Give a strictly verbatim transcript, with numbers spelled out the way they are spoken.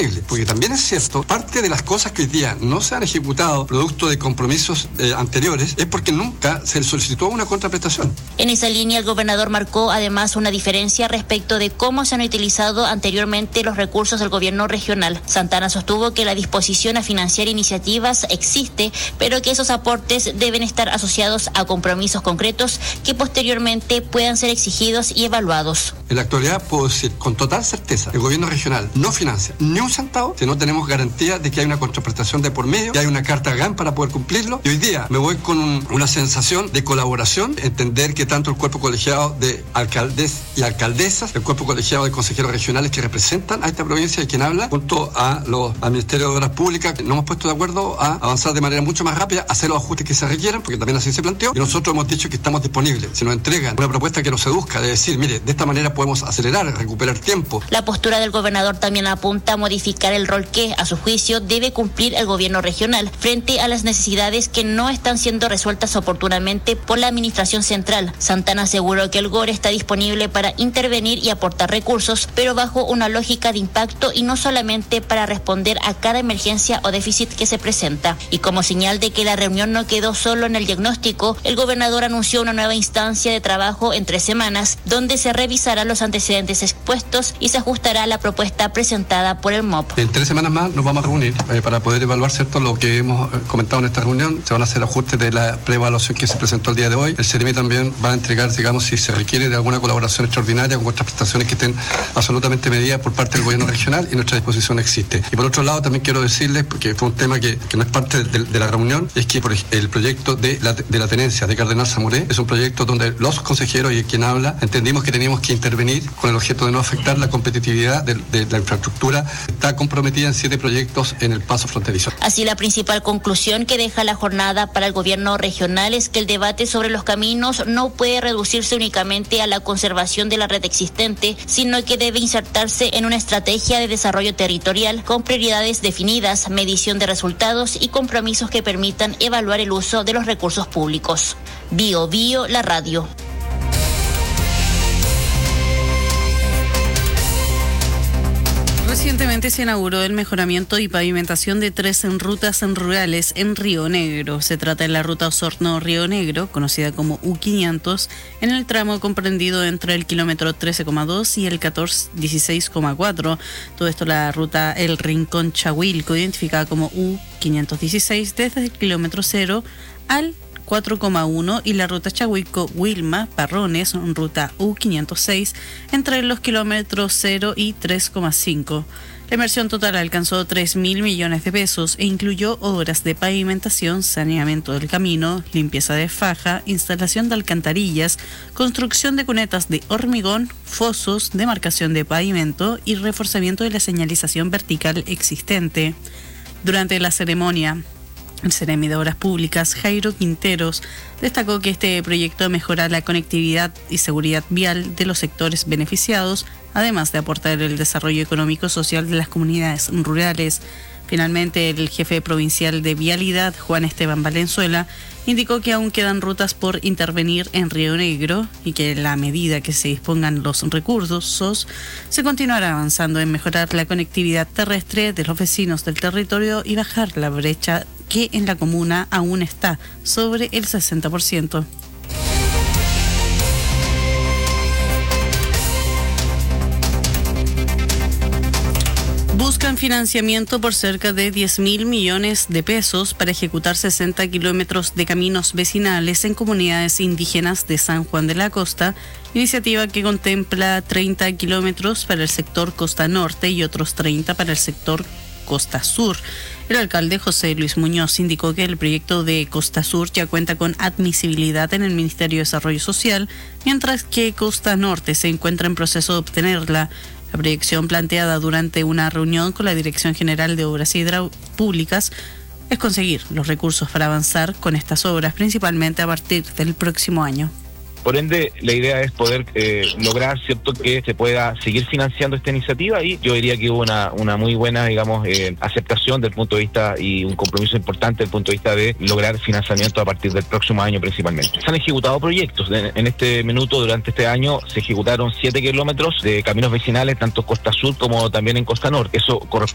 Porque también es cierto, parte de las cosas que hoy día no se han ejecutado producto de compromisos eh, anteriores es porque nunca se le solicitó una contraprestación. En esa línea, el gobernador marcó además una diferencia respecto de cómo se han utilizado anteriormente los recursos del gobierno regional. Santana sostuvo que la disposición a financiar iniciativas existe, pero que esos aportes deben estar asociados a compromisos concretos que posteriormente puedan ser exigidos y evaluados. En la actualidad puedo decir con total certeza, el gobierno regional no financia ni un centavo si no tenemos garantía de que hay una contraprestación de por medio, que hay una carta GAN para poder cumplirlo. Y hoy día me voy con un, una sensación de colaboración, entender que tanto el cuerpo colegiado de alcaldes y alcaldesas, el cuerpo colegiado de consejeros regionales que representan a esta provincia y quien habla, junto a los al Ministerio de Obras Públicas, nos hemos puesto de acuerdo a avanzar de manera mucho más rápida, hacer los ajustes que se requieran, porque también así se planteó, y nosotros hemos dicho que estamos disponibles. Si nos entregan una propuesta que nos seduzca, de decir, mire, de esta manera podemos acelerar, recuperar tiempo. La postura del gobernador también apunta a modificar el rol que, a su juicio, debe cumplir el gobierno regional frente a las necesidades que no están siendo resueltas oportunamente por la administración central. Santana aseguró que el G O R está disponible para intervenir y aportar recursos, pero bajo una lógica de impacto y no solamente para responder a cada emergencia o déficit que se presenta. Y como señal de que la reunión no quedó solo en el diagnóstico, el gobernador anunció una nueva instancia de trabajo en tres semanas, donde se revisarán los antecedentes expuestos y se ajustará la propuesta presentada por el M O P. En tres semanas más nos vamos a reunir eh, para poder evaluar, ¿cierto?, lo que hemos eh, comentado en esta reunión. Se van a hacer ajustes de la preevaluación que se presentó el día de hoy. El CEREMI también va a entregar, digamos, si se requiere de alguna colaboración extraordinaria con otras prestaciones que estén absolutamente medidas por parte del gobierno regional, y nuestra disposición existe. Y por otro lado, también quiero decirles, porque fue un tema que, que no es parte de, de la reunión, es que por el proyecto de la, de la tenencia de Cardenal Zamoré es un proyecto donde los consejeros y quien habla entendimos que teníamos que intervenir con el objeto de no afectar la competitividad de, de la infraestructura. Está comprometida en siete proyectos en el paso fronterizo. Así, la principal conclusión que deja la jornada para el gobierno regional es que el debate sobre los caminos no puede reducirse únicamente a la conservación de la red existente, sino que debe insertarse en una estrategia de desarrollo territorial con prioridades definidas, medición de resultados y compromisos que permitan evaluar el uso de los recursos públicos. Bio Bio, la radio. Recientemente se inauguró el mejoramiento y pavimentación de tres rutas rurales en Río Negro. Se trata de la ruta Osorno-Río Negro, conocida como U quinientos, en el tramo comprendido entre el kilómetro trece coma dos y el catorce dieciséis coma cuatro. Todo esto la ruta El Rincón Chahuilco, identificada como U quinientos dieciséis, desde el kilómetro cero al cuatro coma uno, y la ruta Chahuico-Wilma Parrones, ruta U quinientos seis, entre los kilómetros cero y tres coma cinco. La inversión total alcanzó tres mil millones de pesos e incluyó obras de pavimentación, saneamiento del camino, limpieza de faja, instalación de alcantarillas, construcción de cunetas de hormigón, fosos, demarcación de pavimento y reforzamiento de la señalización vertical existente. Durante la ceremonia, el CEREMI de Obras Públicas, Jairo Quinteros, destacó que este proyecto mejora la conectividad y seguridad vial de los sectores beneficiados, además de aportar el desarrollo económico y social de las comunidades rurales. Finalmente, el jefe provincial de Vialidad, Juan Esteban Valenzuela, indicó que aún quedan rutas por intervenir en Río Negro y que a la medida que se dispongan los recursos, se continuará avanzando en mejorar la conectividad terrestre de los vecinos del territorio y bajar la brecha que en la comuna aún está sobre el sesenta por ciento. Buscan financiamiento por cerca de diez mil millones de pesos para ejecutar sesenta kilómetros de caminos vecinales en comunidades indígenas de San Juan de la Costa, iniciativa que contempla treinta kilómetros para el sector Costa Norte y otros treinta para el sector Costa Sur. El alcalde José Luis Muñoz indicó que el proyecto de Costa Sur ya cuenta con admisibilidad en el Ministerio de Desarrollo Social, mientras que Costa Norte se encuentra en proceso de obtenerla. La proyección planteada durante una reunión con la Dirección General de Obras Hidropúblicas es conseguir los recursos para avanzar con estas obras, principalmente a partir del próximo año. Por ende, la idea es poder eh, lograr, cierto, que se pueda seguir financiando esta iniciativa, y yo diría que hubo una, una muy buena, digamos, eh, aceptación del punto de vista y un compromiso importante del punto de vista de lograr financiamiento a partir del próximo año principalmente. Se han ejecutado proyectos. En, en este minuto, durante este año, se ejecutaron siete kilómetros de caminos vecinales, tanto Costa Sur como también en Costa Norte. Eso corresponde